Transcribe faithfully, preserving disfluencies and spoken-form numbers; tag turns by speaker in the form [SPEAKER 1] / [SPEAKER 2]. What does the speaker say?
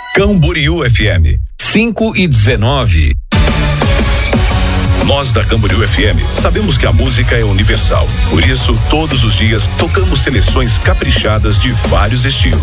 [SPEAKER 1] Camboriú F M
[SPEAKER 2] cinco e dezenove.
[SPEAKER 1] Nós da Camboriú F M sabemos que a música é universal. Por isso, todos os dias tocamos seleções caprichadas de vários estilos.